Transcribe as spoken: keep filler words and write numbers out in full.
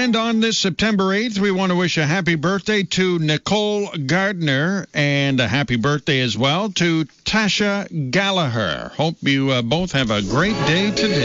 And on this September eighth, we want to wish a happy birthday to Nicole Gardner and a happy birthday as well to Tasha Gallagher. Hope you uh, both have a great day today.